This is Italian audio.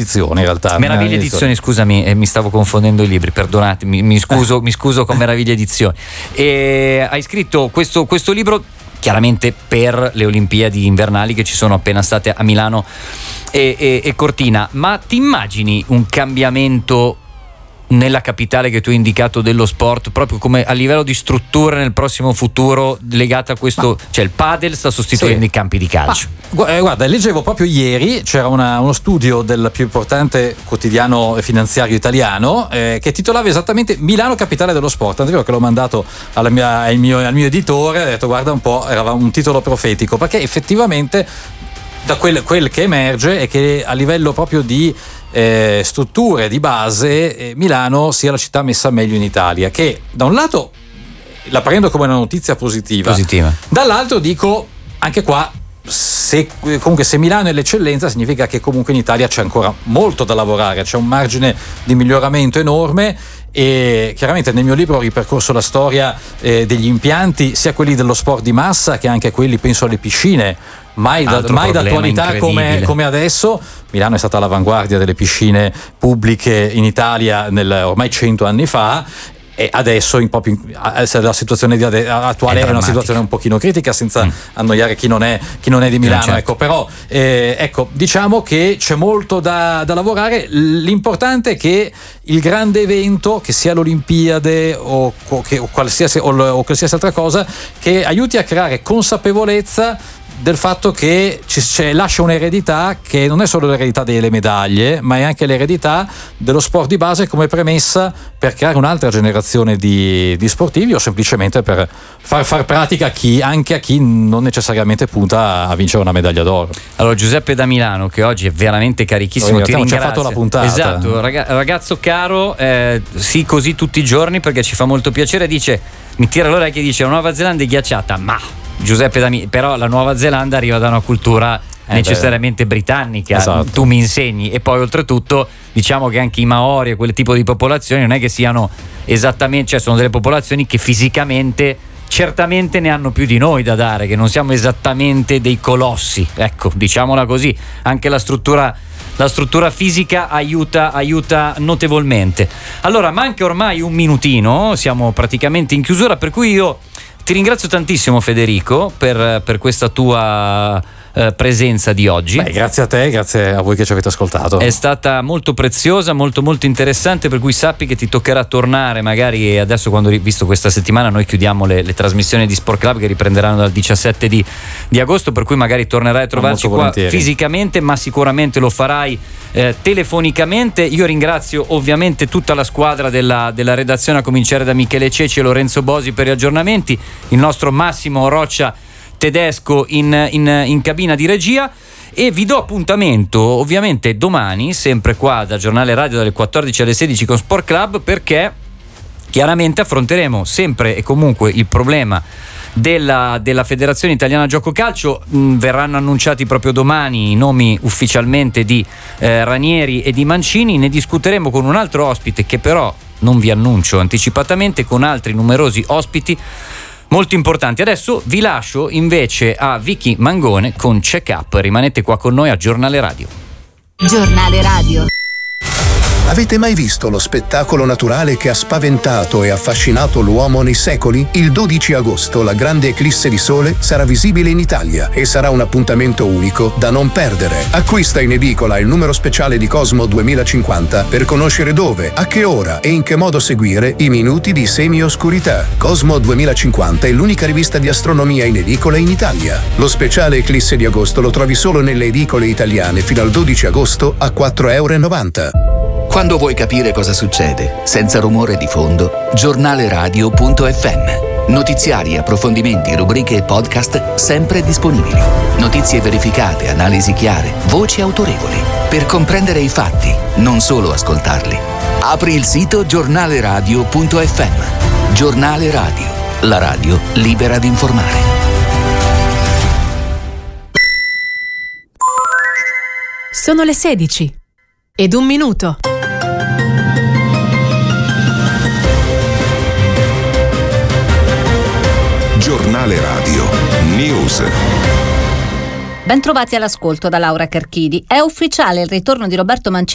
edizioni in realtà. Meraviglia Edizioni, scusami, mi stavo confondendo i libri, perdonatemi, mi scuso con Meraviglia Edizioni. E hai scritto questo libro chiaramente per le Olimpiadi invernali che ci sono appena state a Milano e Cortina, ma ti immagini un cambiamento nella capitale che tu hai indicato dello sport, proprio come a livello di strutture nel prossimo futuro legata a questo, cioè il padel sta sostituendo i campi di calcio? Guarda, leggevo proprio ieri, c'era uno studio del più importante quotidiano finanziario italiano che titolava esattamente Milano capitale dello sport, tant'è vero che l'ho mandato al mio editore, ha detto guarda un po', era un titolo profetico, perché effettivamente da quel che emerge è che a livello proprio di strutture di base Milano sia la città messa meglio in Italia, che da un lato la prendo come una notizia positiva. Dall'altro dico anche qua, se Milano è l'eccellenza significa che comunque in Italia c'è ancora molto da lavorare, c'è un margine di miglioramento enorme. E chiaramente nel mio libro ho ripercorso la storia degli impianti, sia quelli dello sport di massa che anche quelli, penso alle piscine, mai d'attualità come adesso. Milano è stata all'avanguardia delle piscine pubbliche in Italia ormai 100 anni fa, e adesso la situazione attuale è una situazione un pochino critica, senza annoiare chi non è di Milano, certo. Ecco, però diciamo che c'è molto da lavorare. L'importante è che il grande evento, che sia l'Olimpiade o qualsiasi altra cosa, che aiuti a creare consapevolezza del fatto che lascia un'eredità che non è solo l'eredità delle medaglie, ma è anche l'eredità dello sport di base come premessa per creare un'altra generazione di sportivi, o semplicemente per far pratica anche a chi non necessariamente punta a vincere una medaglia d'oro. Allora, Giuseppe da Milano, che oggi è veramente carichissimo, ti ringrazio. Ci ha fatto la puntata. Esatto, ragazzo caro, sì, così tutti i giorni, perché ci fa molto piacere. Dice, mi tira l'orecchio e dice: la Nuova Zelanda è ghiacciata, ma Giuseppe però la Nuova Zelanda arriva da una cultura necessariamente britannica, esatto. Tu mi insegni. E poi oltretutto diciamo che anche i Maori e quel tipo di popolazioni non è che siano esattamente, cioè sono delle popolazioni che fisicamente certamente ne hanno più di noi da dare, che non siamo esattamente dei colossi, ecco, diciamola così. Anche la struttura fisica aiuta notevolmente. Allora, manca ormai un minutino, siamo praticamente in chiusura, per cui io ti ringrazio tantissimo, Federico, per questa tua presenza di oggi. Grazie a te, grazie a voi che ci avete ascoltato. È stata molto preziosa, molto molto interessante, per cui sappi che ti toccherà tornare magari adesso, quando, visto questa settimana noi chiudiamo le trasmissioni di Sport Club che riprenderanno dal 17 di agosto, per cui magari tornerai a trovarci qua fisicamente, ma sicuramente lo farai telefonicamente. Io ringrazio ovviamente tutta la squadra della redazione, a cominciare da Michele Ceci e Lorenzo Bosi per gli aggiornamenti, il nostro Massimo Roccia tedesco in cabina di regia, e vi do appuntamento ovviamente domani sempre qua da Giornale Radio dalle 14 alle 16 con Sport Club, perché chiaramente affronteremo sempre e comunque il problema della Federazione Italiana Gioco Calcio. Verranno annunciati proprio domani i nomi ufficialmente di Ranieri e di Mancini. Ne discuteremo con un altro ospite che però non vi annuncio anticipatamente, con altri numerosi ospiti molto importanti. Adesso vi lascio invece a Vicky Mangone con Check Up. Rimanete qua con noi a Giornale Radio. Giornale Radio. Avete mai visto lo spettacolo naturale che ha spaventato e affascinato l'uomo nei secoli? Il 12 agosto la grande eclisse di sole sarà visibile in Italia e sarà un appuntamento unico da non perdere. Acquista in edicola il numero speciale di Cosmo 2050 per conoscere dove, a che ora e in che modo seguire i minuti di semi-oscurità. Cosmo 2050 è l'unica rivista di astronomia in edicola in Italia. Lo speciale eclisse di agosto lo trovi solo nelle edicole italiane fino al 12 agosto a €4,90. Quando vuoi capire cosa succede, senza rumore di fondo, giornaleradio.fm. Notiziari, approfondimenti, rubriche e podcast sempre disponibili. Notizie verificate, analisi chiare, voci autorevoli. Per comprendere i fatti, non solo ascoltarli. Apri il sito giornaleradio.fm. Giornale Radio, la radio libera di informare. Sono le 16 ed 1 minuto. Giornale Radio News. Ben trovati all'ascolto da Laura Carchidi. È ufficiale il ritorno di Roberto Mancini